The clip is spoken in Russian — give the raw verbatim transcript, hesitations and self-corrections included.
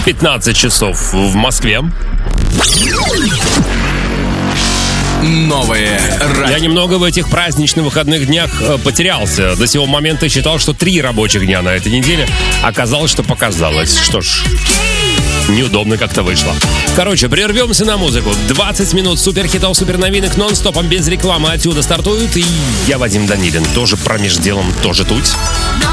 пятнадцать часов в Москве. Новые радио. Я немного в этих праздничных выходных днях потерялся. До сего момента считал, что три рабочих дня на этой неделе. Оказалось, что показалось. Что ж, неудобно как-то вышло. Короче, прервемся на музыку. двадцать минут суперхитов, суперновинок нон-стопом без рекламы отсюда стартуют. И я, Вадим Данилин, тоже промеж делом, тоже тут.